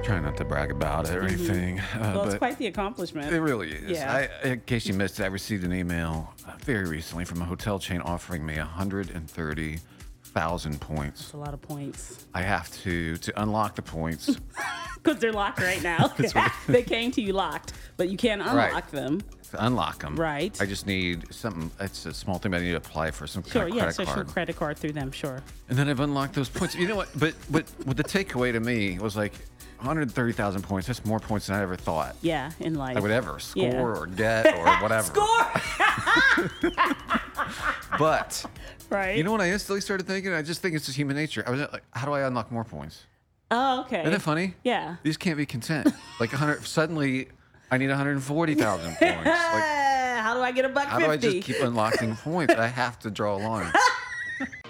Trying not to brag about it or anything, Well, it's but quite the accomplishment. it really is. Yeah. In case you missed it, I received an email very recently from a hotel chain offering me 130,000 points. It's a lot of points. I have to unlock the points. Because they're locked right now. They came to you locked, but you can't unlock them. To unlock them. Right. I just need something. It's a small thing, but I need to apply for some Sure, kind of yeah, credit so card. sure, credit card through them, sure. And then I've unlocked those points. You know what? But the takeaway to me was like 130,000 points. That's more points than I ever thought Yeah, in life. I would ever score Yeah. or get or whatever. Score! But Right. you know what I instantly started thinking? I just think it's just human nature. I was like, how do I unlock more points? Oh, okay. Isn't that funny? Yeah. You just can't be content. Like 100. Suddenly, I need 140,000 points. Like, How do I get a buck how 50? do I just keep unlocking points? I have to draw a line.